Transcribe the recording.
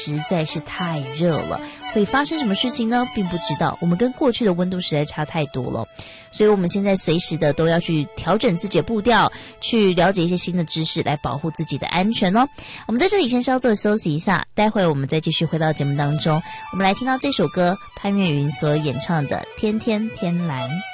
实在是太热了，会发生什么事情呢？并不知道，我们跟过去的温度实在差太多了，所以我们现在随时的都要去调整自己的步调，去了解一些新的知识，来保护自己的安全哦。我们在这里先稍作休息一下，待会我们再继续回到节目当中，我们来听到这首歌，潘越云所演唱的《天天天蓝》。